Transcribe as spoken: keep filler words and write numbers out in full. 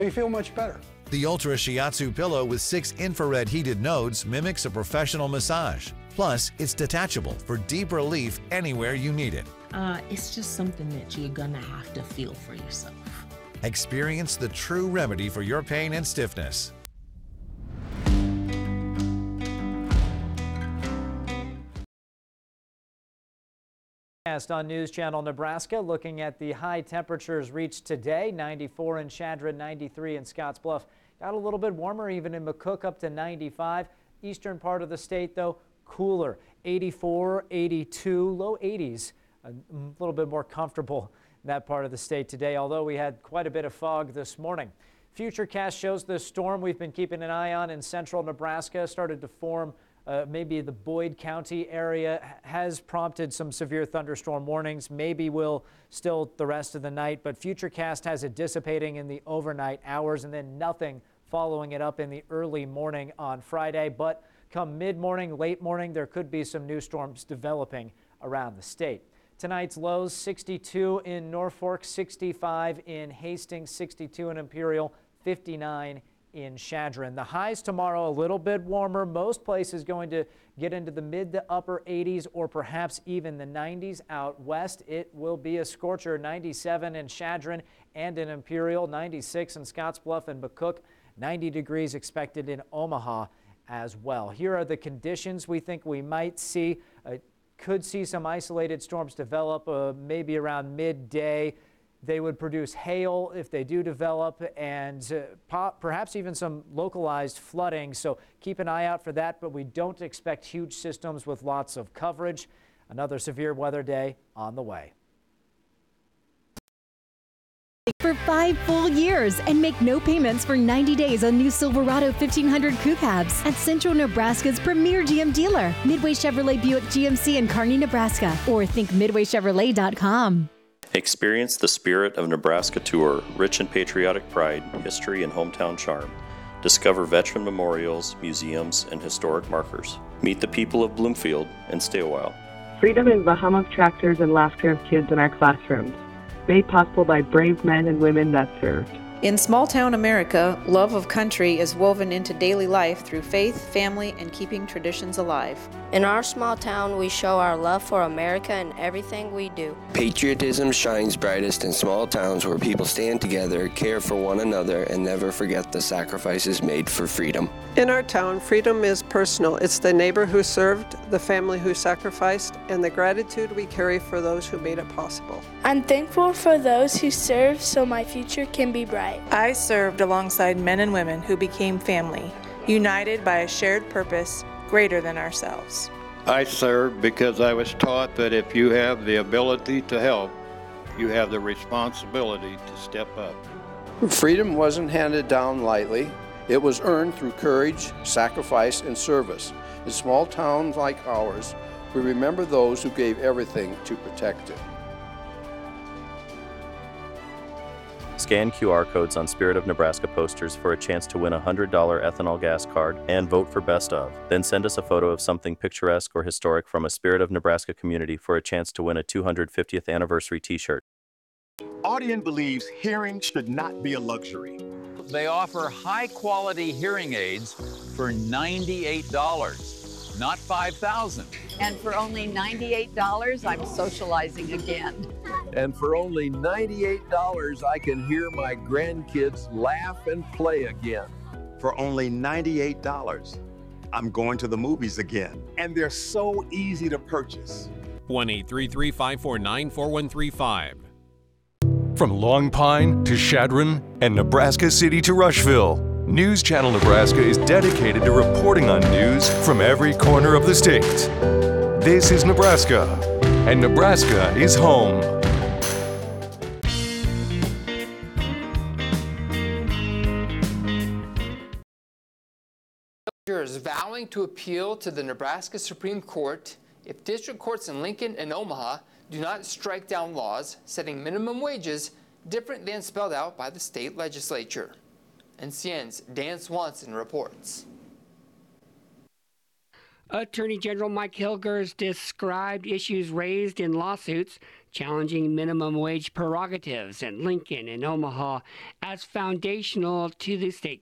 You feel much better. The Ultra Shiatsu pillow with six infrared heated nodes mimics a professional massage. Plus, it's detachable for deep relief anywhere you need it. Uh, it's just something that you're gonna have to feel for yourself. Experience the true remedy for your pain and stiffness. On News Channel Nebraska, looking at the high temperatures reached today, ninety-four in Chadron, ninety-three in Scottsbluff. Got a little bit warmer even in McCook, up to ninety-five. Eastern part of the state, though, cooler, eighty-four, eighty-two, low eighties. A little bit more comfortable in that part of the state today, although we had quite a bit of fog this morning. Futurecast shows the storm we've been keeping an eye on in central Nebraska started to form. Uh, maybe the Boyd County area has prompted some severe thunderstorm warnings. Maybe will still the rest of the night, but Futurecast has it dissipating in the overnight hours and then nothing following it up in the early morning on Friday. But come mid-morning, late morning, there could be some new storms developing around the state. Tonight's lows, sixty-two in Norfolk, sixty-five in Hastings, sixty-two in Imperial, fifty-nine in Chadron. The highs tomorrow a little bit warmer. Most places going to get into the mid to upper eighties or perhaps even the nineties. Out west, it will be a scorcher. ninety-seven in Chadron and in Imperial, ninety-six in Scottsbluff and McCook, ninety degrees expected in Omaha as well. Here are the conditions we think we might see. Uh, could see some isolated storms develop uh, maybe around midday. They would produce hail if they do develop, and uh, pop, perhaps even some localized flooding. So keep an eye out for that, but we don't expect huge systems with lots of coverage. Another severe weather day on the way. For five full years and make no payments for ninety days on new Silverado fifteen hundred Crew Cabs at Central Nebraska's premier G M dealer, Midway Chevrolet Buick G M C in Kearney, Nebraska, or think midway chevrolet dot com. Experience the Spirit of Nebraska tour, rich in patriotic pride, history, and hometown charm. Discover veteran memorials, museums, and historic markers. Meet the people of Bloomfield and stay a while. Freedom is the hum of tractors and laughter of kids in our classrooms, made possible by brave men and women that served. In small-town America, love of country is woven into daily life through faith, family, and keeping traditions alive. In our small town, we show our love for America in everything we do. Patriotism shines brightest in small towns where people stand together, care for one another, and never forget the sacrifices made for freedom. In our town, freedom is personal. It's the neighbor who served, the family who sacrificed, and the gratitude we carry for those who made it possible. I'm thankful for those who served so my future can be bright. I served alongside men and women who became family, united by a shared purpose greater than ourselves. I served because I was taught that if you have the ability to help, you have the responsibility to step up. Freedom wasn't handed down lightly. It was earned through courage, sacrifice, and service. In small towns like ours, we remember those who gave everything to protect it. Scan Q R codes on Spirit of Nebraska posters for a chance to win a one hundred dollar ethanol gas card and vote for Best Of. Then send us a photo of something picturesque or historic from a Spirit of Nebraska community for a chance to win a two hundred fiftieth anniversary t-shirt. Audien believes hearing should not be a luxury. They offer high-quality hearing aids for ninety-eight dollars, not five thousand dollars. And for only ninety-eight dollars, I'm socializing again. And for only ninety-eight dollars, I can hear my grandkids laugh and play again. For only ninety-eight dollars, I'm going to the movies again. And they're so easy to purchase. one eight three three, five four nine, four one three five. From Long Pine to Chadron and Nebraska City to Rushville, News Channel Nebraska is dedicated to reporting on news from every corner of the state. This is Nebraska, and Nebraska is home. Is vowing to appeal to the Nebraska Supreme Court if district courts in Lincoln and Omaha do not strike down laws setting minimum wages different than spelled out by the state legislature. N C N's Dan Swanson reports. Attorney General Mike Hilgers described issues raised in lawsuits challenging minimum wage prerogatives in Lincoln and Omaha as foundational to the state